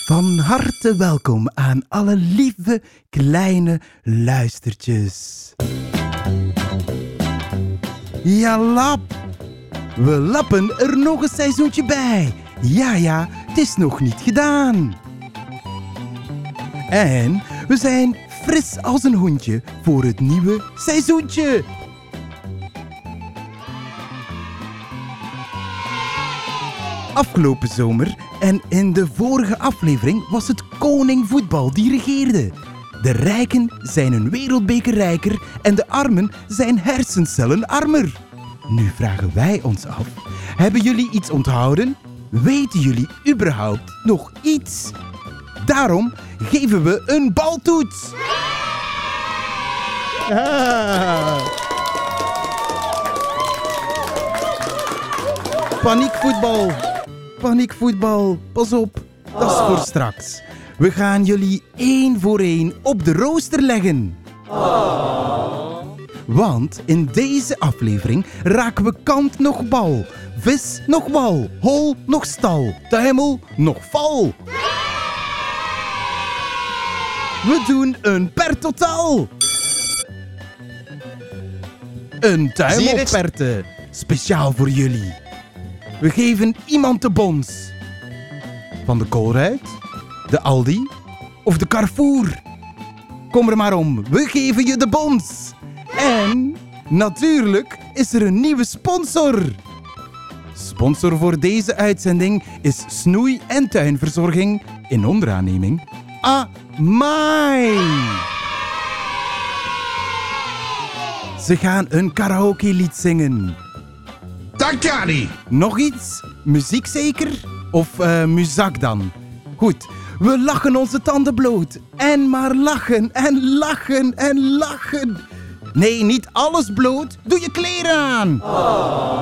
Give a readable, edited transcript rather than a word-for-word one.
Van harte welkom aan alle lieve kleine luistertjes. Ja, lap. We lappen er nog een seizoentje bij. Ja, het is nog niet gedaan. En we zijn fris als een hondje voor het nieuwe seizoentje. Afgelopen zomer en in de vorige aflevering was het koning voetbal die regeerde. De rijken zijn een wereldbeker rijker en de armen zijn hersencellen armer. Nu vragen wij ons af, hebben jullie iets onthouden? Weten jullie überhaupt nog iets? Daarom geven we een baltoets. Paniekvoetbal. Paniekvoetbal, pas op, dat is voor straks. We gaan jullie één voor één op de rooster leggen. Want in deze aflevering raken we kant nog bal, vis nog wal, hol nog stal, tuimel nog val. We doen een per totaal. Een tuimelperte, speciaal voor jullie. We geven iemand de bons. Van de Colruyt, de Aldi of de Carrefour. Kom er maar om, we geven je de bons. En natuurlijk is er een nieuwe sponsor. Sponsor voor deze uitzending is Snoei- en Tuinverzorging in onderaanneming Amai. Ze gaan een karaoke-lied zingen. Dankjani! Nog iets? Muziek zeker? Of muzak dan? Goed, we lachen onze tanden bloot. En maar lachen en lachen en lachen. Nee, niet alles bloot. Doe je kleren aan.